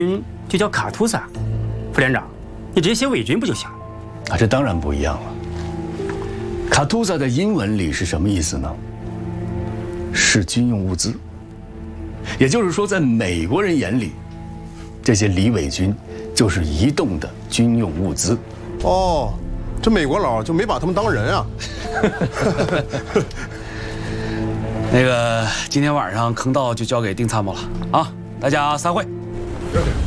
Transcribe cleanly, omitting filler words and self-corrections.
就叫卡图萨。副连长，你直接写伪军不就行了？ 啊，这当然不一样了。卡图萨在英文里是什么意思呢？是军用物资。也就是说，在美国人眼里，这些李伪军就是移动的军用物资。 哦，这美国佬就没把他们当人啊。 那个，今天晚上坑道就交给丁参谋了啊！大家散会。